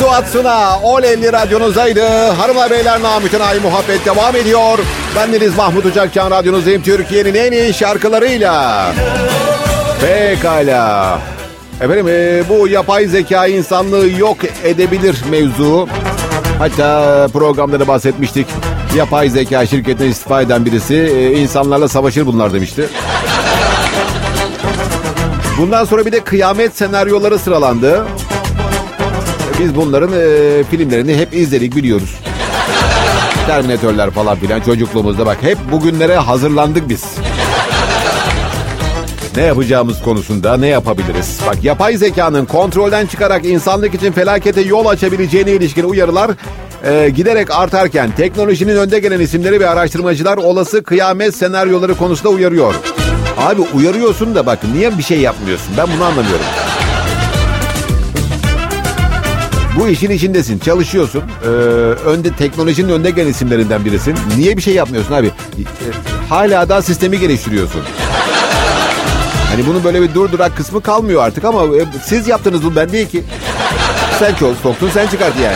Suat Suna, Olelli radyonuzdaydı. Hanımlar beyler, namütenayi muhabbet devam ediyor. Bendeniz Mahmut Uçakcan, radyonuzdayım Türkiye'nin en iyi şarkılarıyla. Pekala. Efendim bu yapay zeka insanlığı yok edebilir mevzu. Hatta programda da bahsetmiştik. Yapay zeka şirketinden istifa eden birisi insanlarla savaşır bunlar demişti. Bundan sonra bir de kıyamet senaryoları sıralandı. Biz bunların filmlerini hep izledik, biliyoruz. Terminatörler falan filan çocukluğumuzda, bak hep bugünlere hazırlandık biz. Ne yapacağımız konusunda ne yapabiliriz? Bak, yapay zekanın kontrolden çıkarak insanlık için felakete yol açabileceğine ilişkin uyarılar giderek artarken teknolojinin önde gelen isimleri ve araştırmacılar olası kıyamet senaryoları konusunda uyarıyor. Abi uyarıyorsun da bak niye bir şey yapmıyorsun? Ben bunu anlamıyorum. Bu işin içindesin, çalışıyorsun. Teknolojinin önde gelen isimlerinden birisin. Niye bir şey yapmıyorsun abi? Hala daha sistemi geliştiriyorsun. Hani bunun böyle bir durdurak kısmı kalmıyor artık ama siz yaptınız, bu ben değil ki. Sen soktun, sen çıkart yani.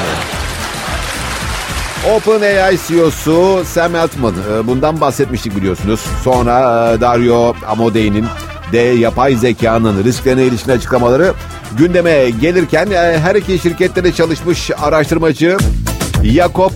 OpenAI CEO'su Sam Altman, bundan bahsetmiştik biliyorsunuz. Sonra Dario Amodei'nin de yapay zekanın risklerine ilişkin açıklamaları gündeme gelirken her iki şirkette de çalışmış araştırmacı Jakob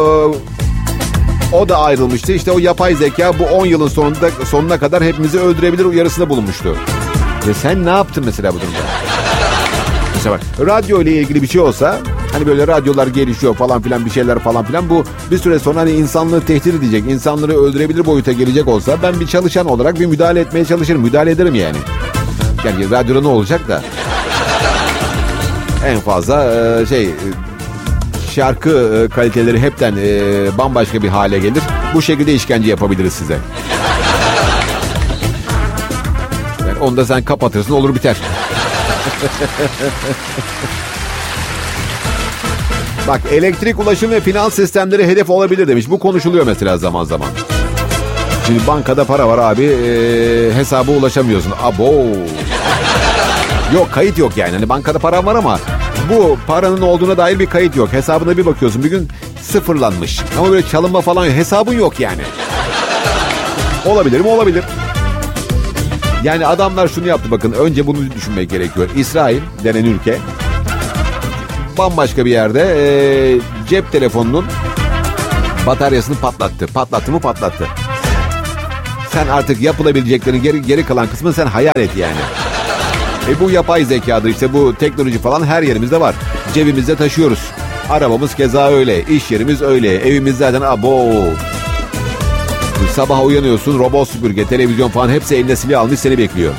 o da ayrılmıştı. İşte o yapay zeka bu 10 yılın sonuna kadar hepimizi öldürebilir uyarısında bulunmuştu. Ve sen ne yaptın mesela bu durumda? Mesela bak, radyo ile ilgili bir şey olsa, hani böyle radyolar gelişiyor falan filan, bir şeyler falan filan, bu bir süre sonra hani insanlığı tehdit edecek, insanları öldürebilir boyuta gelecek olsa ben bir çalışan olarak bir müdahale etmeye çalışırım. Müdahale ederim yani. Yani radyoda ne olacak da? En fazla şarkı kaliteleri hepten bambaşka bir hale gelir. Bu şekilde işkence yapabiliriz size. Yani onu da sen kapatırsın, olur biter. Bak, elektrik, ulaşım ve finans sistemleri hedef olabilir demiş. Bu konuşuluyor mesela zaman zaman. Şimdi bankada para var abi, hesaba ulaşamıyorsun. Abo. Yok, kayıt yok yani. Hani bankada para var ama bu paranın olduğuna dair bir kayıt yok. Hesabına bir bakıyorsun, bir gün sıfırlanmış. Ama böyle çalınma falan yok. Hesabın yok yani. Olabilir mi? Olabilir. Yani adamlar şunu yaptı, bakın. Önce bunu düşünmek gerekiyor. İsrail denen ülke bambaşka bir yerde cep telefonunun bataryasını patlattı. Patlattı mı? Patlattı. Sen artık yapılabileceklerin geri kalan kısmını sen hayal et yani. Bu yapay zekadır işte, bu teknoloji falan her yerimizde var. Cebimizde taşıyoruz. Arabamız keza öyle. İş yerimiz öyle. Evimiz zaten abo. Sabah uyanıyorsun, robot süpürge, televizyon falan hepsi eline silah almış seni bekliyor.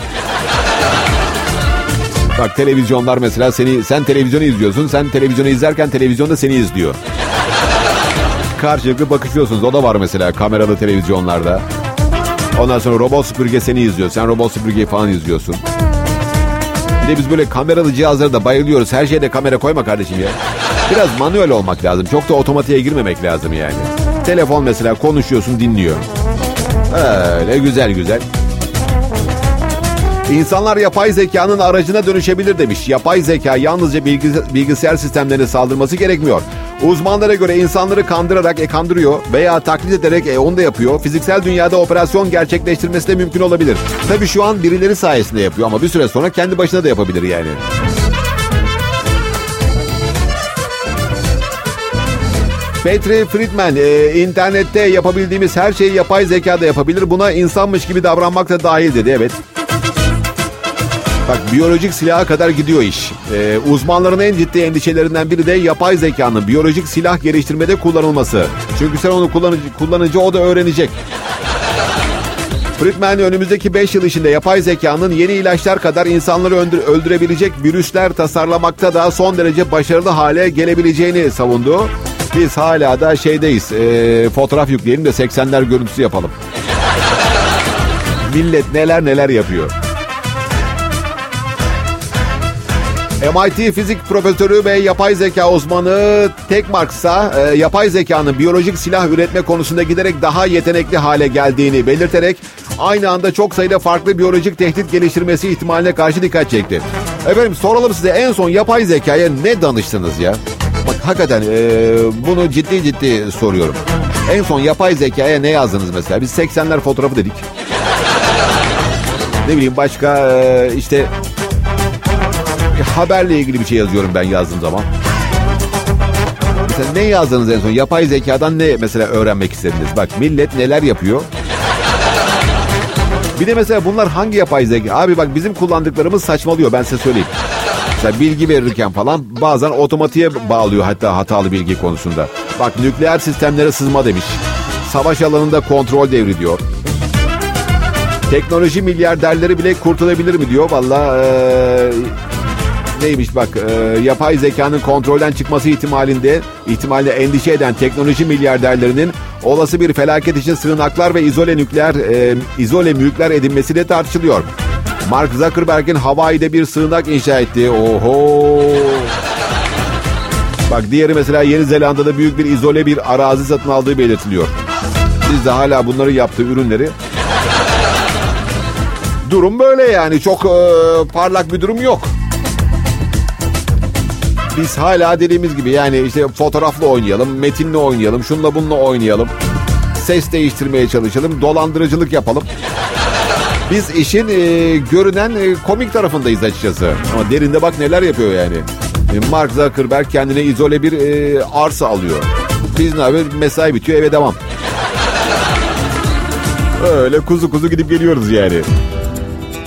Bak, televizyonlar mesela sen televizyonu izliyorsun. Sen televizyonu izlerken televizyon da seni izliyor. Karşılıklı bakışıyorsunuz. O da var mesela kameralı televizyonlarda. Ondan sonra robot süpürge seni izliyor. Sen robot süpürgeyi falan izliyorsun. Bir de biz böyle kameralı cihazlara da bayılıyoruz. Her şeyde kamera koyma kardeşim ya. Biraz manuel olmak lazım. Çok da otomatiğe girmemek lazım yani. Telefon mesela, konuşuyorsun, dinliyor. Öyle güzel güzel. İnsanlar yapay zekanın aracına dönüşebilir demiş. Yapay zeka yalnızca bilgisayar sistemlerine saldırması gerekmiyor. Uzmanlara göre insanları kandırıyor veya taklit ederek onu da yapıyor. Fiziksel dünyada operasyon gerçekleştirmesi de mümkün olabilir. Tabii şu an birileri sayesinde yapıyor ama bir süre sonra kendi başına da yapabilir yani. Petri Friedman, internette yapabildiğimiz her şeyi yapay zeka da yapabilir. Buna insanmış gibi davranmak da dahil dedi. Evet. Bak, biyolojik silaha kadar gidiyor iş. Uzmanların en ciddi endişelerinden biri de yapay zekanın biyolojik silah geliştirmede kullanılması. Çünkü sen onu kullanınca o da öğrenecek. Friedman önümüzdeki 5 yıl içinde yapay zekanın yeni ilaçlar kadar insanları öldürebilecek virüsler tasarlamakta da son derece başarılı hale gelebileceğini savundu. Biz hala da fotoğraf yükleyelim de 80'ler görüntüsü yapalım. Millet neler yapıyor. MIT fizik profesörü ve yapay zeka uzmanı Tek Marks'a yapay zekanın biyolojik silah üretme konusunda giderek daha yetenekli hale geldiğini belirterek aynı anda çok sayıda farklı biyolojik tehdit geliştirmesi ihtimaline karşı dikkat çekti. Efendim, soralım size, en son yapay zekaya ne danıştınız ya? hakikaten bunu ciddi soruyorum. En son yapay zekaya ne yazdınız mesela? Biz 80'ler fotoğrafı dedik. Ne bileyim başka işte haberle ilgili bir şey yazıyorum ben yazdığım zaman. Mesela ne yazdınız en son? Yapay zekadan ne mesela öğrenmek istediniz? Bak millet neler yapıyor. Bir de mesela bunlar hangi yapay zeka? Abi bak bizim kullandıklarımız saçmalıyor, ben size söyleyeyim. Mesela bilgi verirken falan bazen otomatiğe bağlıyor, hatta hatalı bilgi konusunda. Bak nükleer sistemlere sızma demiş. Savaş alanında kontrol devri diyor. Teknoloji milyarderleri bile kurtulabilir mi diyor. Valla neymiş bak, yapay zekanın kontrolden çıkması ihtimalle endişe eden teknoloji milyarderlerinin olası bir felaket için sığınaklar ve izole mülkler edinmesi de tartışılıyor. Mark Zuckerberg'in Hawaii'de bir sığınak inşa ettiği. Oho. Bak diğeri mesela Yeni Zelanda'da büyük bir izole bir arazi satın aldığı belirtiliyor. Biz de hala bunları yaptığı ürünleri. Durum böyle yani, çok parlak bir durum yok. Biz hala dediğimiz gibi yani işte fotoğrafla oynayalım, metinle oynayalım, şunla bununla oynayalım. Ses değiştirmeye çalışalım, dolandırıcılık yapalım. Biz işin görünen komik tarafındayız açıkçası. Ama derinde bak neler yapıyor yani. Mark Zuckerberg kendine izole bir arsa alıyor. Biz ne yapıyoruz? Mesai bitiyor, eve devam. Öyle kuzu gidip geliyoruz yani.